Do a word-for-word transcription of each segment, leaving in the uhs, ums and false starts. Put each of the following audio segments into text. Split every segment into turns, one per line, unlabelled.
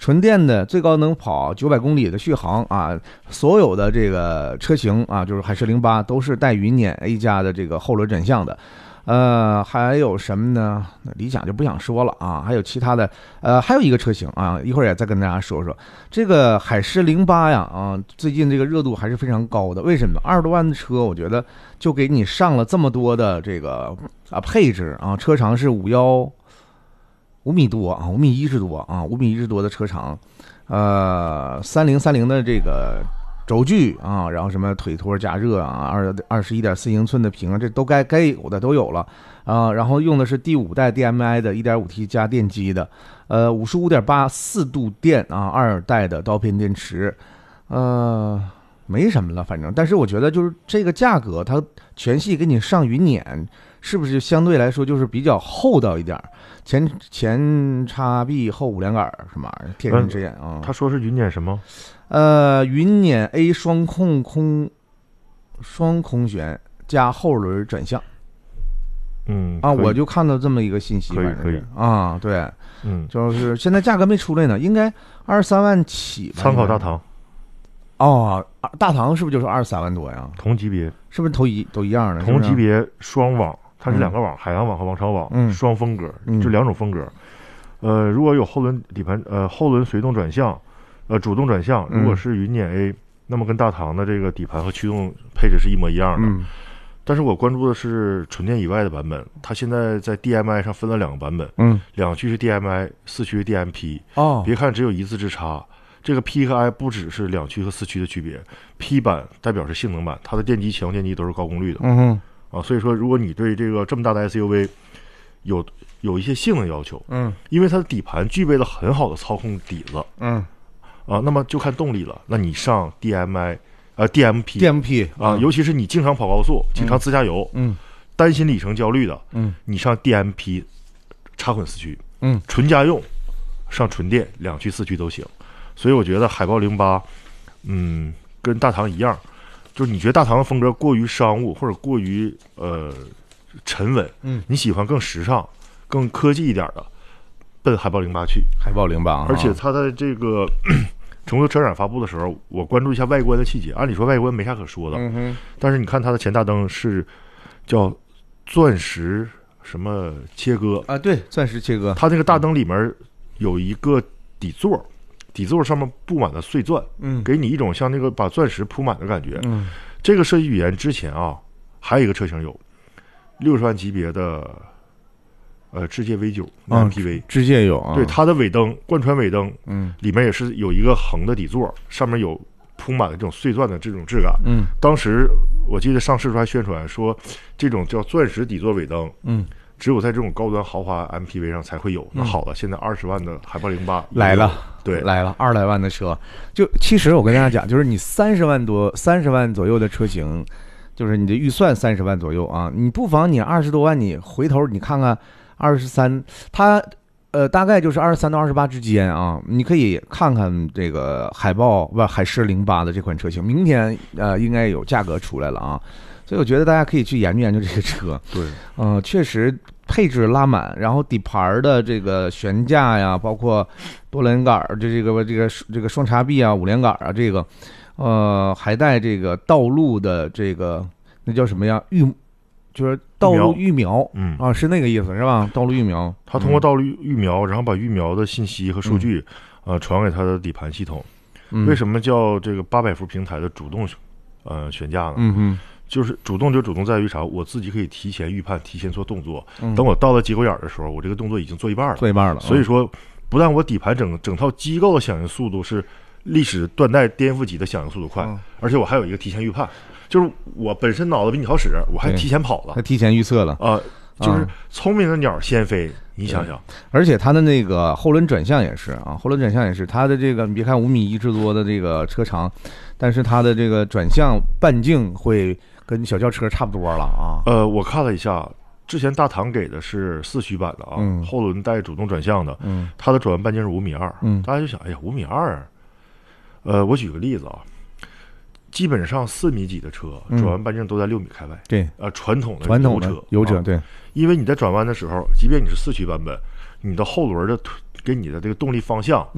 纯电的，最高能跑九百公里的续航啊，所有的这个车型啊，就是海狮零八都是带云辇 A 加的这个后轮转向的。呃，还有什么呢？理想就不想说了啊。还有其他的，呃，还有一个车型啊，一会儿也再跟大家说说。这个海狮零八呀，啊，最近这个热度还是非常高的。为什么？二十多万的车，我觉得就给你上了这么多的这个啊配置啊，车长是五幺五米多啊，五米一之多啊，五米一之多的车长，呃，三零三零的这个。轴距啊，然后什么腿托加热啊，二二十一点四英寸的屏啊，这都该该有的都有了啊。然后用的是第五代 D M I 的 一点五 T 加电机的，呃，五十五点八四度电啊，二代的刀片电池，呃，没什么了，反正。但是我觉得就是这个价格，它全系给你上云辇，是不是相对来说就是比较厚道一点？前前叉臂后五连杆什么玩意儿？天人之眼啊！
他说是云辇什么？
呃，云辇 A 双控空双空悬加后轮转向。
嗯
啊，我就看到这么一个信息，
可以可以
啊，对，
嗯，
就是现在价格没出来呢，应该二十三万起吧。
参考大唐。
哦，大唐是不是就是二十三万多呀？
同级别，
是不是都一都一样的？
同级别双网，它是两个网，嗯、海洋网和王朝网，
嗯，
双风格，
嗯、
就两种风格。呃，如果有后轮底盘，呃，后轮随动转向。呃，主动转向，如果是云辇 A，、嗯、那么跟大唐的这个底盘和驱动配置是一模一样的。
嗯，
但是我关注的是纯电以外的版本，它现在在 D M I 上分了两个版本，
嗯，
两驱是 D M I， 四驱是 D M P。
哦，
别看只有一字之差，这个 P 和 I 不只是两驱和四驱的区别 ，P 版代表是性能版，它的电机、启动电机都是高功率的。
嗯哼，
啊，所以说如果你对这个这么大的 S U V 有有一些性能要求，
嗯，
因为它的底盘具备了很好的操控底子，
嗯。
啊，那么就看动力了。那你上 D M I， 呃 D M P，D
M P
啊、嗯，尤其是你经常跑高速、经常自驾游，
嗯，
担心里程焦虑的，
嗯，
你上 D M P， 插混四驱，
嗯，
纯家用，上纯电，两驱四驱都行。所以我觉得海豹零八，嗯，跟大唐一样，就是你觉得大唐的风格过于商务或者过于呃沉稳，
嗯，
你喜欢更时尚、更科技一点的，奔海豹零八去。
海豹零八，
而且它的这个。成都车展发布的时候，我关注一下外观的细节。按理说外观没啥可说的，
嗯哼，
但是你看它的前大灯是叫钻石什么切割
啊？对，钻石切割。
它那个大灯里面有一个底座，底座上面布满了碎钻，
嗯，
给你一种像那个把钻石铺满的感觉。
嗯，
这个设计语言之前啊，还有一个车型有六十万级别的。呃，智界 V 九 M P V，
智界有啊，
对它的尾灯，贯穿尾灯，
嗯，
里面也是有一个横的底座，上面有铺满了这种碎钻的这种质感，
嗯，
当时我记得上市时候还宣传说，这种叫钻石底座尾灯，
嗯，
只有在这种高端豪华 M P V 上才会有。那好了，现在二十万的海豹零八
来了，
对，
来了，二来万的车，就其实我跟大家讲，就是你三十万多、三十万左右的车型，就是你的预算三十万左右啊，你不妨你二十多万，你回头你看看。二十三，它呃大概就是二十三到二十八之间啊，你可以看看这个海豹不海狮零八的这款车型，明天呃应该有价格出来了啊，所以我觉得大家可以去研究研究这个车。
对，
嗯、呃，确实配置拉满，然后底盘的这个悬架呀，包括多连杆这这个这个这个双叉臂啊、五连杆啊，这个呃还带这个道路的这个那叫什么呀预。就是道路预苗，
嗯
啊，是那个意思是吧？道路预苗，
它通过道路预苗，然后把预苗的信息和数据，
嗯、
呃，传给它的底盘系统。
嗯、
为什么叫这个八百伏平台的主动呃悬架呢？
嗯哼，
就是主动就主动在于啥？我自己可以提前预判，提前做动作。
嗯、
等我到了节骨眼的时候，我这个动作已经做一半了，
做一半了。
所以说，不但我底盘整整套机构的响应速度是历史断代颠覆级的响应速度快，
嗯、
而且我还有一个提前预判。就是我本身脑子比你好使，我还提前跑了，
还提前预测了
啊、呃！就是聪明的鸟先飞，你想想。
而且它的那个后轮转向也是啊，后轮转向也是它的这个，你别看五米一之多的这个车长，但是它的这个转向半径会跟小轿车差不多了啊。
呃，我看了一下，之前大唐给的是四驱版的啊，
嗯、
后轮带主动转向的，
嗯，
它的转弯半径是五米二，
嗯，
大家就想，哎呀，五米二，呃，我举个例子啊。基本上四米几的车转弯半径都在六米开外，
对，
呃，传统的
传统的
油车，
油车对，
因为你在转弯的时候，即便你是四驱版本，你的后轮的给你的这个动力方向，
嗯，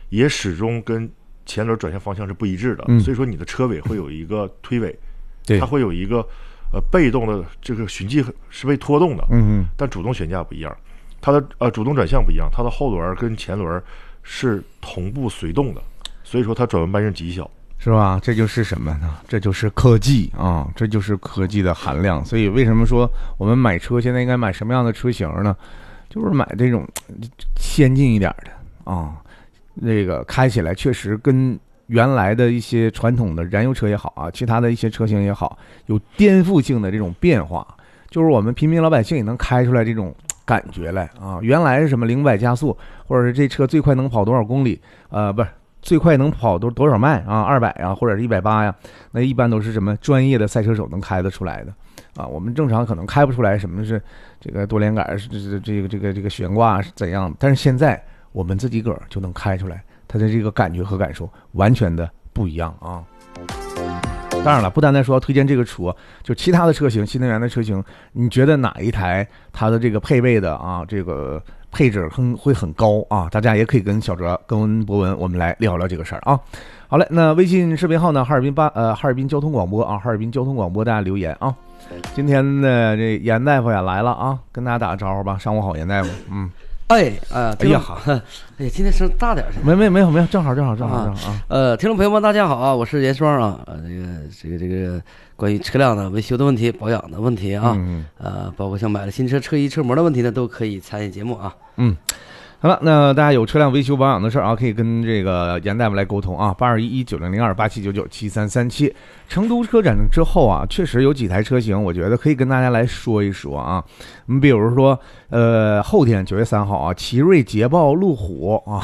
也始终跟前轮转向方向是不一致的，
嗯、
所以说你的车尾会有一个推尾，
对，
它会有一个呃被动的这个循迹是被拖动的，
嗯嗯，
但主动悬架不一样，它的呃主动转向不一样，它的后轮跟前轮是同步随动的，所以说它转弯半径极小。
是吧？这就是什么呢？这就是科技啊，这就是科技的含量。所以为什么说我们买车现在应该买什么样的车型呢？就是买这种先进一点的啊，这个开起来确实跟原来的一些传统的燃油车也好啊，其他的一些车型也好，有颠覆性的这种变化，就是我们平民老百姓也能开出来这种感觉来啊。原来是什么零百加速，或者是这车最快能跑多少公里？呃，不是。最快能跑多多少迈啊？二百啊，或者是一百八呀？那一般都是什么专业的赛车手能开得出来的啊？我们正常可能开不出来。什么是这个多连杆是这这个这个这个悬挂是怎样？但是现在我们自己个儿就能开出来，它的这个感觉和感受完全的不一样啊。当然了，不单单说要推荐这个车，就其他的车型，新能源的车型，你觉得哪一台它的这个配备的啊这个？配置很会很高啊，大家也可以跟小哲、跟博文我们来聊聊这个事儿啊。好嘞，那微信视频号呢，哈尔滨八呃哈尔滨交通广播啊，哈尔滨交通广播，大家留言啊。今天的这严大夫也来了啊，跟大家打个招呼吧。上午好，严大夫。嗯。
哎啊，
哎呀好，
哎呀，今天声大点声。
没没没有没有，正好正好正好正好
啊。呃，听众朋友们，大家好啊，我是严双啊。呃，这个这个这个关于车辆的维修的问题、保养的问题啊，
嗯、
呃，包括像买了新车车衣车模的问题呢，都可以参与节目啊。
嗯。好了，那大家有车辆维修保养的事儿啊，可以跟这个严大夫来沟通啊，八二一一九零零二八七九九七三三七。成都车展之后啊，确实有几台车型，我觉得可以跟大家来说一说啊。你比如说，呃，后天九月三号啊，奇瑞、捷豹、路虎啊，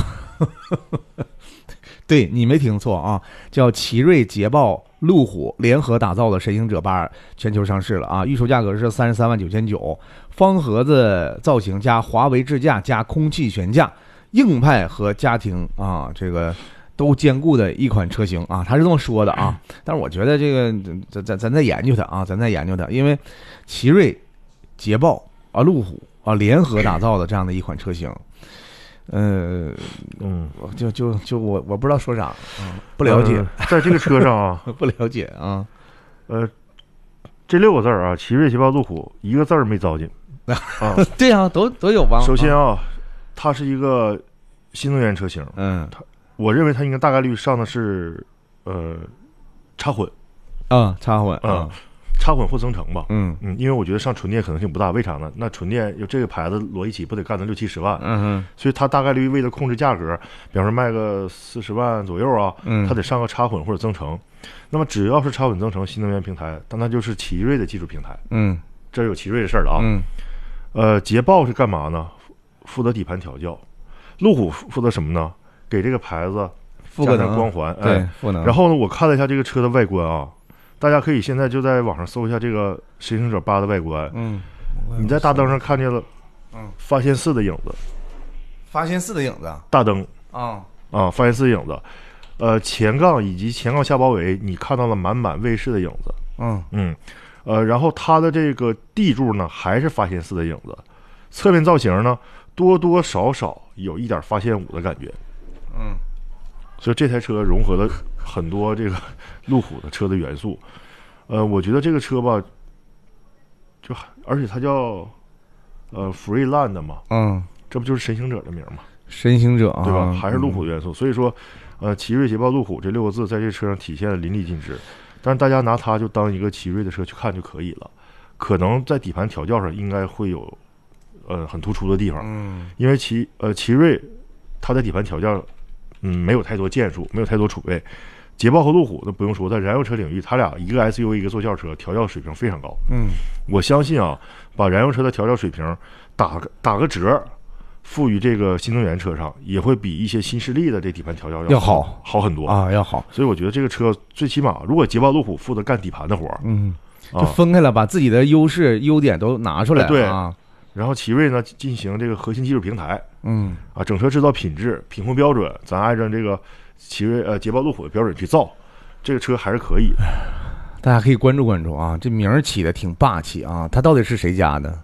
对你没听错啊，叫奇瑞、捷豹、路虎联合打造的神行者八全球上市了啊，预售价格是三十三万九千九。方盒子造型加华为智驾加空气悬架，硬派和家庭啊这个都兼顾的一款车型啊，他是这么说的啊。但是我觉得这个咱咱咱再研究它啊，咱再研究它，因为奇瑞、捷豹啊、路虎啊联合打造的这样的一款车型，呃，
嗯，
就就就我我不知道说啥啊，不了解，
呃、在这个车上啊，
不了解啊，
呃，这六个字啊，奇瑞、捷豹、路虎一个字儿没糟践。啊，
对啊，都都有吧。
首先啊，它是一个新能源车型，
嗯，
它我认为它应该大概率上的是呃插混，
啊，插混
啊，插混或增程吧，
嗯
嗯，因为我觉得上纯电可能性不大，为啥呢？那纯电有这个牌子摞一起不得干到六七十万，
嗯哼，
所以它大概率为了控制价格，比方说卖个四十万左右啊，
嗯，
它得上个插混或者增程。那么只要是插混增程新能源平台，但它就是奇瑞的技术平台，
嗯，
这有奇瑞的事儿了啊，
嗯。
呃，捷豹是干嘛呢？负责底盘调教，路虎负责什么呢？给这个牌子加上光环，
对，
哎，
赋能。
然后呢，我看了一下这个车的外观啊，大家可以现在就在网上搜一下这个神行者八的外观。
嗯，
你在大灯上看见了，
嗯，
发现四的影子，
发现四的影子，
大灯
啊
啊，发现四的影子，呃，前杠以及前杠下包围，你看到了满满卫士的影子。
嗯
嗯。呃，然后它的这个地柱呢，还是发现四的影子，侧面造型呢，多多少少有一点发现五的感觉，
嗯，
所以这台车融合了很多这个路虎的车的元素，呃，我觉得这个车吧，就而且它叫呃 Freeland 嘛，
嗯，
这不就是神行者的名嘛，
神行者、啊、
对吧？还是路虎的元素，嗯、所以说，呃，奇瑞、捷豹、路虎这六个字在这车上体现的淋漓尽致。但是大家拿它就当一个奇瑞的车去看就可以了，可能在底盘调教上应该会有，呃，很突出的地方。嗯，因为奇呃奇瑞，它在底盘调教，嗯，没有太多建树，没有太多储备。捷豹和路虎那不用说，在燃油车领域，它俩一个 S U V 一个座轿车，调教水平非常高。嗯，我相信啊，把燃油车的调教水平打个打个折。赋予这个新能源车上也会比一些新势力的这底盘调教
要
好
好
好很多
啊，要好。
所以我觉得这个车最起码，如果捷豹、路虎负责干底盘的活儿，
嗯，就分开了，把自己的优势、优点都拿出来、啊，
对啊。然后奇瑞呢进行这个核心技术平台，
嗯
啊，整车制造品质、品控标准，咱按照这个奇瑞呃捷豹、路虎的标准去造，这个车还是可以。
大家可以关注关注啊，这名儿起的挺霸气啊，它到底是谁家的？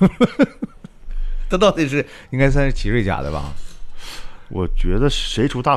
它到底是应该算是奇瑞家的吧？
我觉得谁出大